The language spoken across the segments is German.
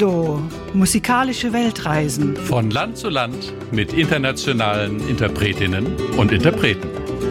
Mundo. Musikalische Weltreisen. Von Land zu Land mit internationalen Interpretinnen und Interpreten.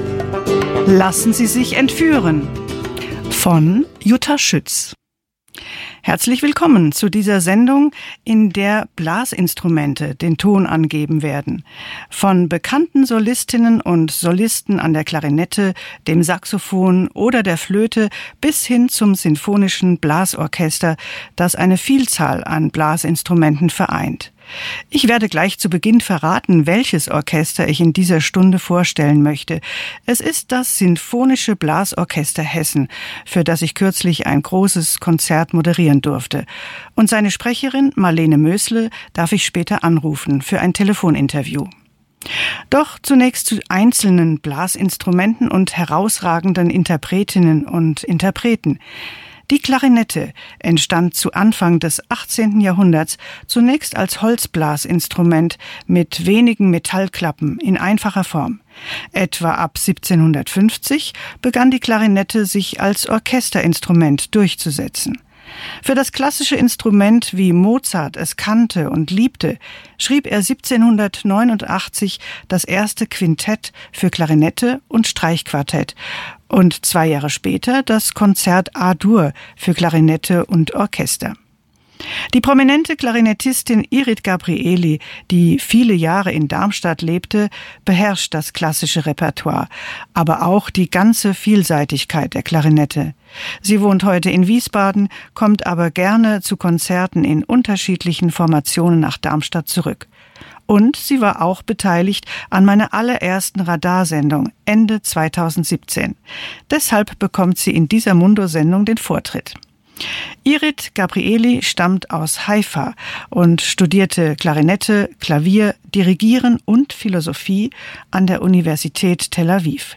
Lassen Sie sich entführen. Von Jutta Schütz. Herzlich willkommen zu dieser Sendung, in der Blasinstrumente den Ton angeben werden. Von bekannten Solistinnen und Solisten an der Klarinette, dem Saxophon oder der Flöte bis hin zum sinfonischen Blasorchester, das eine Vielzahl an Blasinstrumenten vereint. Ich werde gleich zu Beginn verraten, welches Orchester ich in dieser Stunde vorstellen möchte. Es ist das Sinfonische Blasorchester Hessen, für das ich kürzlich ein großes Konzert moderieren durfte. Und seine Sprecherin Marlene Mösle darf ich später anrufen für ein Telefoninterview. Doch zunächst zu einzelnen Blasinstrumenten und herausragenden Interpretinnen und Interpreten. Die Klarinette entstand zu Anfang des 18. Jahrhunderts zunächst als Holzblasinstrument mit wenigen Metallklappen in einfacher Form. Etwa ab 1750 begann die Klarinette sich als Orchesterinstrument durchzusetzen. Für das klassische Instrument, wie Mozart es kannte und liebte, schrieb er 1789 das erste Quintett für Klarinette und Streichquartett und 2 Jahre später das Konzert A-Dur für Klarinette und Orchester. Die prominente Klarinettistin Irit Gabrieli, die viele Jahre in Darmstadt lebte, beherrscht das klassische Repertoire, aber auch die ganze Vielseitigkeit der Klarinette. Sie wohnt heute in Wiesbaden, kommt aber gerne zu Konzerten in unterschiedlichen Formationen nach Darmstadt zurück. Und sie war auch beteiligt an meiner allerersten Radarsendung Ende 2017. Deshalb bekommt sie in dieser Mundo-Sendung den Vortritt. Irit Gabrieli stammt aus Haifa und studierte Klarinette, Klavier, Dirigieren und Philosophie an der Universität Tel Aviv.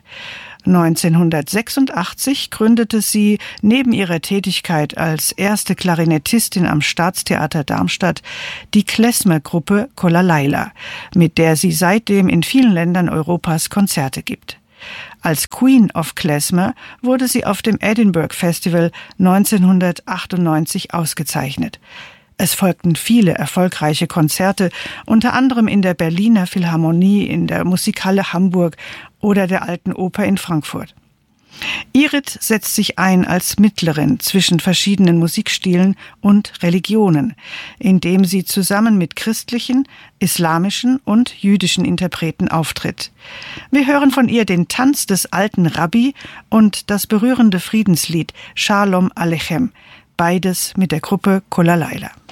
1986 gründete sie neben ihrer Tätigkeit als erste Klarinettistin am Staatstheater Darmstadt die Klezmer-Gruppe Kol Halayla, mit der sie seitdem in vielen Ländern Europas Konzerte gibt. Als Queen of Klezmer wurde sie auf dem Edinburgh Festival 1998 ausgezeichnet. Es folgten viele erfolgreiche Konzerte, unter anderem in der Berliner Philharmonie, in der Musikhalle Hamburg oder der Alten Oper in Frankfurt. Irit setzt sich ein als Mittlerin zwischen verschiedenen Musikstilen und Religionen, indem sie zusammen mit christlichen, islamischen und jüdischen Interpreten auftritt. Wir hören von ihr den Tanz des alten Rabbi und das berührende Friedenslied Shalom Aleichem, beides mit der Gruppe Kol Halayla.